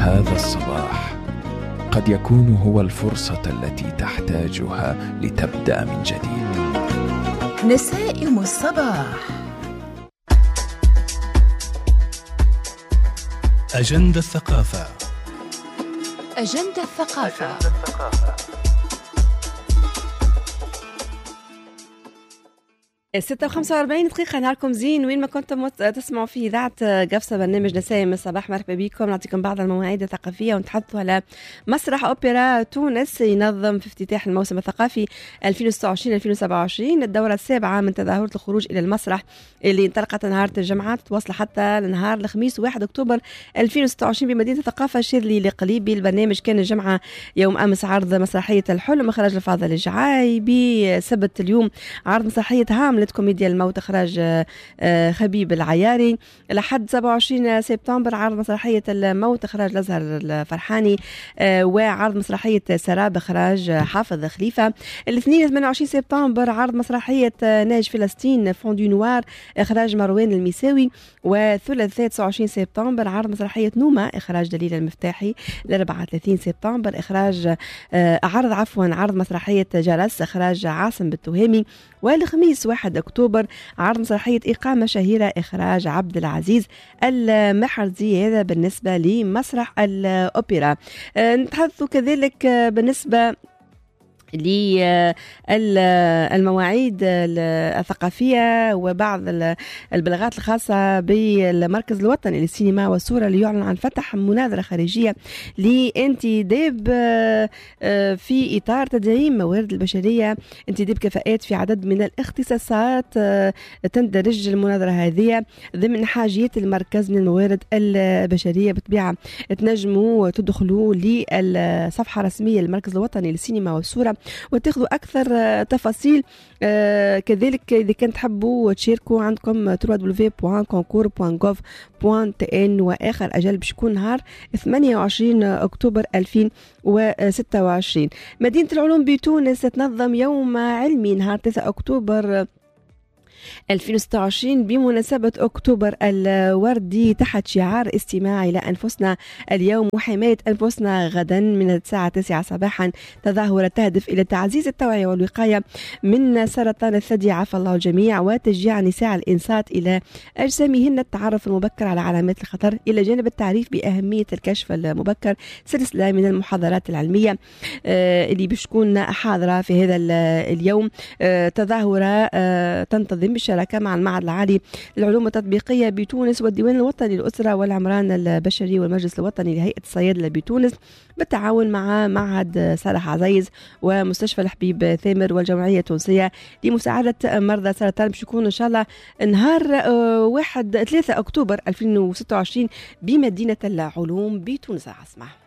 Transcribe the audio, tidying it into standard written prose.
هذا الصباح قد يكون هو الفرصة التي تحتاجها لتبدأ من جديد. نسائم الصباح. أجندة الثقافة. أجندة الثقافة. 46 دقيقة. نهاركم زين وين ما كنتم تسمعوا في إذاعة قفصة برنامج نسائم الصباح. مرحبا بكم. نعطيكم بعض المواعيد الثقافية ونتحدثوا على مسرح أوبرا تونس ينظم في افتتاح الموسم الثقافي 2026-2027 الدورة السابعة من تظاهرة الخروج إلى المسرح اللي انطلقت نهار الجمعة تواصل حتى لنهار الخميس 1 أكتوبر 2026 بمدينة الثقافة الشاذلي لقليبي. البرنامج كان الجمعة يوم أمس عرض مسرحية الحلم إخراج الفاضل الجعايبي. سبت اليوم عرض مسرحية هاملت كوميديا الموت إخراج خبيب العياري. لحد 27 سبتمبر عرض مسرحية الموت إخراج الأزهر الفرحاني وعرض مسرحية سراب إخراج حافظ خليفة. الاثنين 28 سبتمبر عرض مسرحية ناج فلسطين فوندو نوار إخراج مروان الميساوي. وثلاثاء 29 سبتمبر عرض مسرحية نوما إخراج دليل المفتاحي. 34 سبتمبر عرض مسرحية جرس إخراج عاصم بالتهامي. والخميس 1 أكتوبر عرض مسرحية إقامة شهيرة إخراج عبد العزيز المحرزي. هذا بالنسبة لمسرح الأوبرا. نتحدث كذلك بالنسبة للمواعيد الثقافية وبعض البلاغات الخاصة بالمركز الوطني للسينما والصورة اللي يعلن عن فتح مناظرة خارجية لانتداب في إطار تدعيم موارد البشرية، انتداب كفاءات في عدد من الاختصاصات. تندرج المناظرة هذه ضمن حاجيات المركز من الموارد البشرية. بطبيعة تنجموا تدخلوا للصفحة الرسمية للمركز الوطني للسينما والصورة وتاخذوا أكثر تفاصيل. كذلك إذا كنت تحبوا تشاركوا عندكم www.concours.gov.tn. وآخر أجل بشكون نهار 28 أكتوبر 2026. مدينة العلوم بتونس تنظم يوم علمي نهار 9 أكتوبر 2026 بمناسبة أكتوبر الوردي تحت شعار استماع إلى أنفسنا اليوم وحماية أنفسنا غدا من الساعة 9 صباحا. تظاهرة تهدف إلى تعزيز التوعية والوقاية من سرطان الثدي عافى الله الجميع وتشجيع نساء الإنصات إلى أجسامهن التعرف المبكر على علامات الخطر إلى جانب التعريف بأهمية الكشف المبكر. سلسلة من المحاضرات العلمية اللي بتكون حاضرة في هذا اليوم. تظاهرة تنتظم بالشراكة مع المعهد العالي للعلوم التطبيقية بتونس والديوان الوطني للأسرة والعمران البشري والمجلس الوطني لهيئة الصيادلة بتونس بالتعاون مع معهد صالح عزيز ومستشفى الحبيب ثامر والجمعية التونسية لمساعدة مرضى سرطان. باش يكون إن شاء الله نهار 3 أكتوبر 2026 بمدينة العلوم بتونس العاصمة.